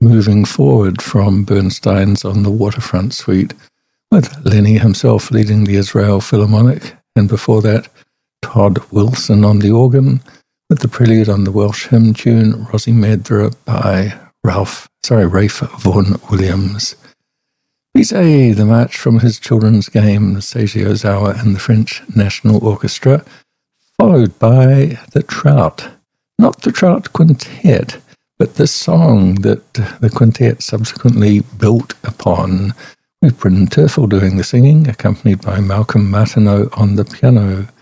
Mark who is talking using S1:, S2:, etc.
S1: moving forward from Bernstein's On the Waterfront Suite, with Lenny himself leading the Israel Philharmonic, and before that, Todd Wilson on the organ, with the prelude on the Welsh hymn tune Rosie Medra by Rafe Vaughan Williams. Bizet, the march from his children's game, Seiji Ozawa and the French National Orchestra, followed by the Trout. Not the Trout Quintet, but the song that the quintet subsequently built upon, with Bryn Terfel doing the singing, accompanied by Malcolm Martineau on the piano.